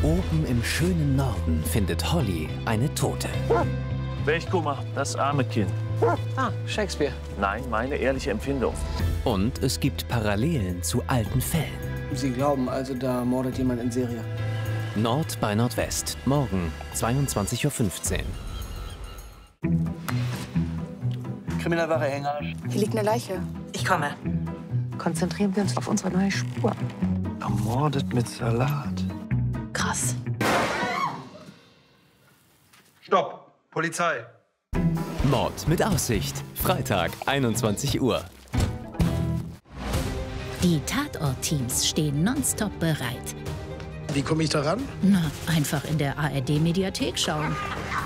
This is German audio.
Oben im schönen Norden findet Holly eine Tote. Welch Kummer, das arme Kind. Ah, Shakespeare. Nein, meine ehrliche Empfindung. Und es gibt Parallelen zu alten Fällen. Sie glauben also, da mordet jemand in Serie? Nord bei Nordwest, morgen 22:15 Uhr. Kriminalwache Hänger. Hier liegt eine Leiche. Ich komme. Konzentrieren wir uns auf unsere neue Spur. Ermordet mit Salat. Krass. Stopp! Polizei! Mord mit Aussicht, Freitag 21 Uhr. Die Tatort-Teams stehen nonstop bereit. Wie komme ich da ran? Na, einfach in der ARD-Mediathek schauen.